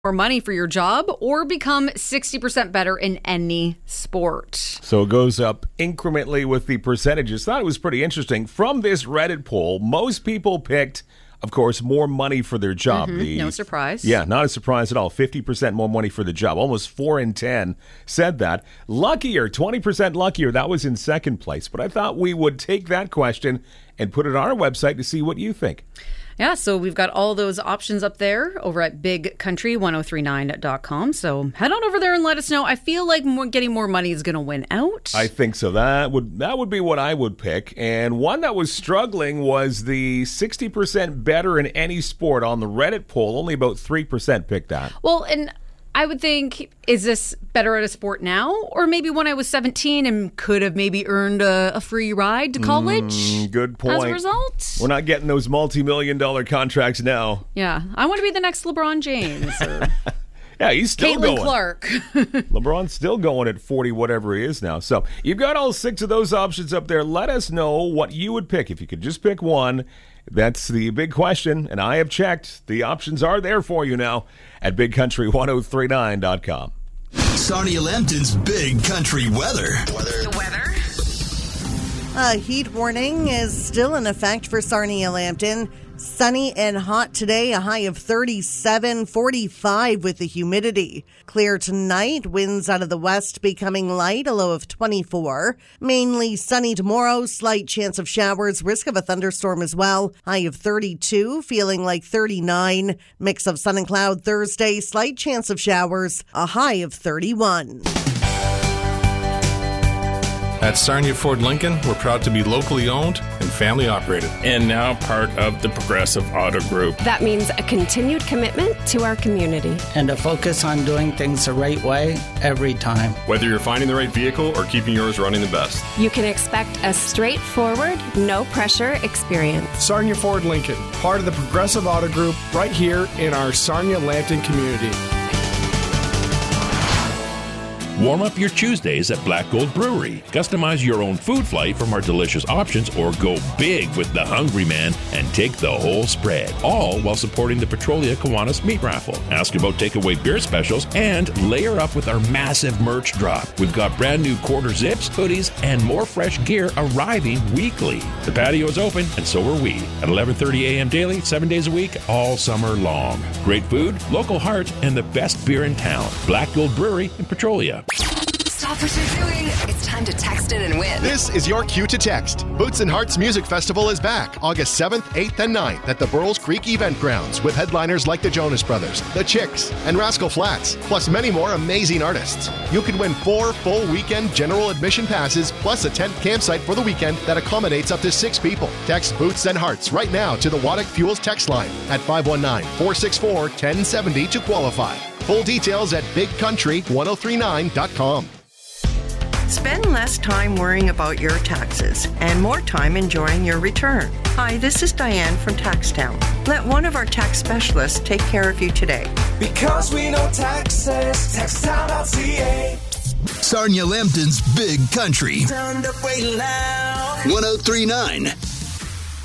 more money for your job or become 60% better in any sport. So it goes up incrementally with the percentages. Thought it was pretty interesting. From this Reddit poll, most people picked, of course, more money for their job. No surprise. Yeah, not a surprise at all. 50% more money for the job. Almost 4 in 10 said that. Luckier, 20% luckier. That was in second place. But I thought we would take that question and put it on our website to see what you think. Yeah, so we've got all those options up there over at bigcountry1039.com. So head on over there and let us know. I feel like getting more money is going to win out. I think so. That would be what I would pick. And one that was struggling was the 60% better in any sport on the Reddit poll. Only about 3% picked that. Well, and I would think, is this better at a sport now? Or maybe when I was 17 and could have maybe earned a free ride to college? Good point. As a result? We're not getting those multi-million-dollar contracts now. Yeah. I want to be the next LeBron James or yeah, he's still Caitlin going. Clark. LeBron's still going at 40, whatever he is now. So you've got all 6 of those options up there. Let us know what you would pick. If you could just pick one, that's the big question, and I have checked. The options are there for you now at bigcountry1039.com. Sarnia Lambton's Big Country Weather. The weather. A heat warning is still in effect for Sarnia Lambton. Sunny and hot today, a high of 37, 45 with the humidity. Clear tonight, winds out of the west becoming light, a low of 24. Mainly sunny tomorrow, slight chance of showers, risk of a thunderstorm as well. High of 32, feeling like 39. Mix of sun and cloud Thursday, slight chance of showers, a high of 31. At Sarnia Ford Lincoln, we're proud to be locally owned and family operated. And now part of the Progressive Auto Group. That means a continued commitment to our community. And a focus on doing things the right way every time. Whether you're finding the right vehicle or keeping yours running the best. You can expect a straightforward, no-pressure experience. Sarnia Ford Lincoln, part of the Progressive Auto Group, right here in our Sarnia Lambton community. Warm up your Tuesdays at Black Gold Brewery. Customize your own food flight from our delicious options or go big with the Hungry Man and take the whole spread. All while supporting the Petrolia Kiwanis Meat Raffle. Ask about takeaway beer specials and layer up with our massive merch drop. We've got brand new quarter zips, hoodies, and more fresh gear arriving weekly. The patio is open and so are we. At 11:30 a.m. daily, 7 days a week, all summer long. Great food, local heart, and the best beer in town. Black Gold Brewery in Petrolia. Stop what you're doing. It's time to text in and win. This is your cue to text. Boots and Hearts Music Festival is back August 7th, 8th, and 9th at the Burrells Creek Event Grounds with headliners like the Jonas Brothers, the Chicks, and Rascal Flatts, plus many more amazing artists. You can win 4 full weekend general admission passes plus a tent campsite for the weekend that accommodates up to 6 people. Text Boots and Hearts right now to the Waddick Fuels text line at 519-464-1070 to qualify. Full details at bigcountry1039.com. Spend less time worrying about your taxes and more time enjoying your return. Hi, this is Diane from TaxTown. Let one of our tax specialists take care of you today. Because we know taxes, taxtown.ca. Sarnia Lambton's Big Country. Turned up way loud. 1039